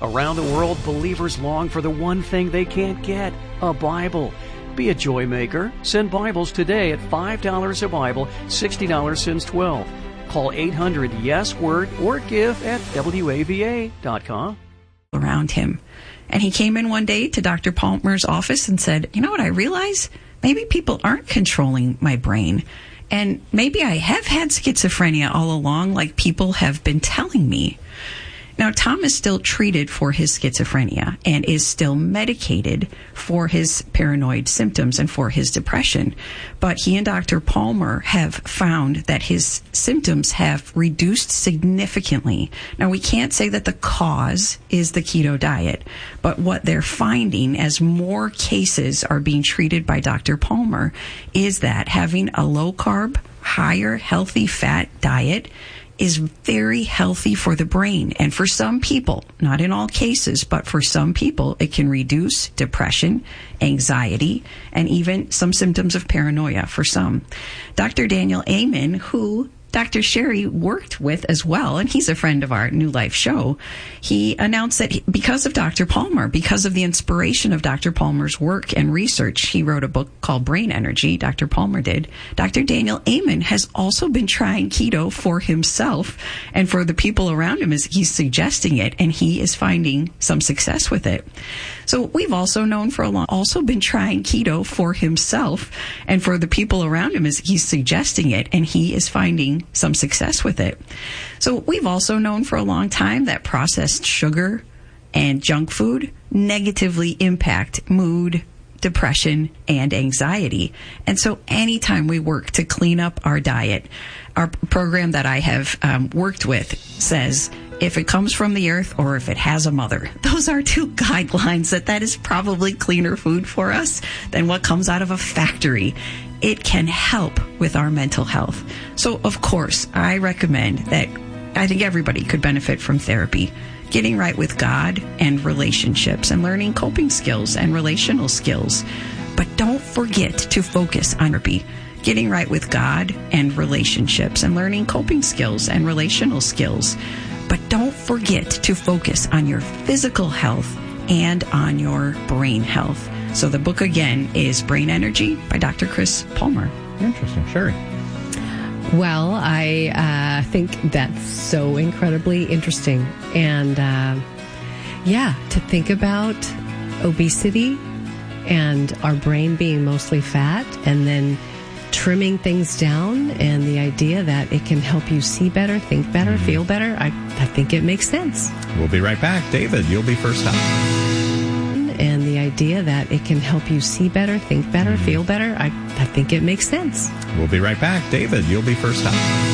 Around the world, believers long for the one thing they can't get, a Bible. Be a joy maker. Send Bibles today at $5 a Bible, $60 since 12. Call 800-YES-WORD or give at WAVA.com. Around him. And he came in one day to Dr. Palmer's office and said, you know what I realize? Maybe people aren't controlling my brain. And maybe I have had schizophrenia all along, like people have been telling me. Now, Tom is still treated for his schizophrenia and is still medicated for his paranoid symptoms and for his depression. But he and Dr. Palmer have found that his symptoms have reduced significantly. Now, we can't say that the cause is the keto diet, but what they're finding as more cases are being treated by Dr. Palmer is that having a low-carb, higher healthy fat diet is very healthy for the brain. And for some people, not in all cases, but for some people, it can reduce depression, anxiety, and even some symptoms of paranoia for some. Dr. Daniel Amen, who Dr. Sherry worked with as well, and he's a friend of our New Life show, he announced that because of Dr. Palmer, because of the inspiration of Dr. Palmer's work and research, he wrote a book called Brain Energy, Dr. Palmer did. Dr. Daniel Amen has also been trying keto for himself and for the people around him as he's suggesting it, and he is finding some success with it. So we've also known for a long, also been trying keto for himself and for the people around him as he's suggesting it, and he is finding some success with it. So we've also known for a long time that processed sugar and junk food negatively impact mood, depression, and anxiety. And so anytime we work to clean up our diet, our program that I have worked with says, if it comes from the earth or if it has a mother. Those are two guidelines that is probably cleaner food for us than what comes out of a factory. It can help with our mental health. So, of course, I recommend that I think everybody could benefit from therapy, getting right with God and relationships and learning coping skills and relational skills. But don't forget to focus on therapy, getting right with God and relationships and learning coping skills and relational skills. But don't forget to focus on your physical health and on your brain health. So the book, again, is Brain Energy by Dr. Chris Palmer. Interesting. Sherry? Well, I think that's so incredibly interesting. And, to think about obesity and our brain being mostly fat and then trimming things down and the idea that it can help you see better, think better, feel better, I think it makes sense. We'll be right back. David, you'll be first up. And the idea that it can help you see better, think better, feel better, I think it makes sense. We'll be right back. David, you'll be first up.